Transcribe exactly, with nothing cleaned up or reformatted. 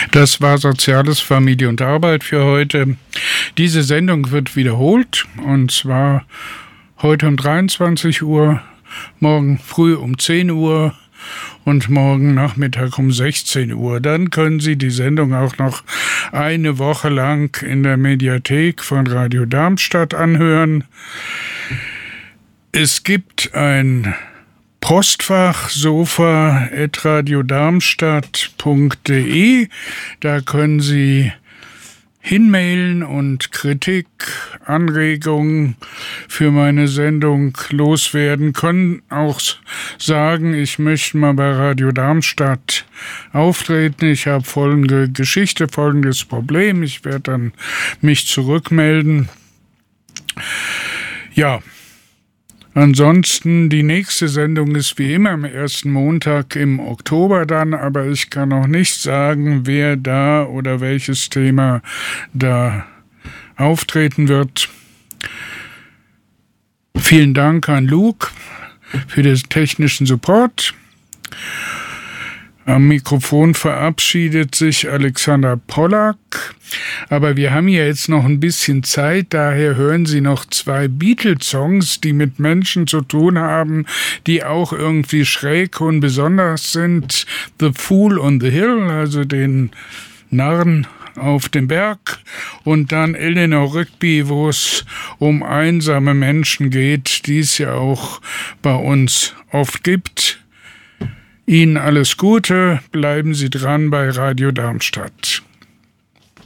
Das war Soziales, Familie und Arbeit für heute. Diese Sendung wird wiederholt, und zwar heute um dreiundzwanzig Uhr, morgen früh um zehn Uhr und morgen Nachmittag um sechzehn Uhr. Dann können Sie die Sendung auch noch eine Woche lang in der Mediathek von Radio Darmstadt anhören. Es gibt ein Postfach sofa at radiodarmstadt punkt de. Da können Sie hinmailen und Kritik, Anregungen für meine Sendung loswerden, können auch sagen, ich möchte mal bei Radio Darmstadt auftreten, ich habe folgende Geschichte, folgendes Problem, ich werde dann mich zurückmelden. Ja. Ansonsten, die nächste Sendung ist wie immer am ersten Montag im Oktober dann, aber ich kann noch nicht sagen, wer da oder welches Thema da auftreten wird. Vielen Dank an Luke für den technischen Support. Am Mikrofon verabschiedet sich Alexander Pollack. Aber wir haben ja jetzt noch ein bisschen Zeit, daher hören Sie noch zwei Beatles-Songs, die mit Menschen zu tun haben, die auch irgendwie schräg und besonders sind. The Fool on the Hill, also den Narren auf dem Berg, und dann Eleanor Rigby, wo es um einsame Menschen geht, die es ja auch bei uns oft gibt. Ihnen alles Gute, bleiben Sie dran bei Radio Darmstadt.